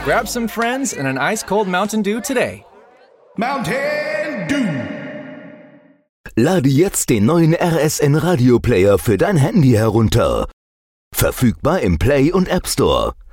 Grab some friends and an ice-cold Mountain Dew today. Mountain Dew. Lade jetzt den neuen RSN Radio Player für dein Handy herunter. Verfügbar im Play und App Store.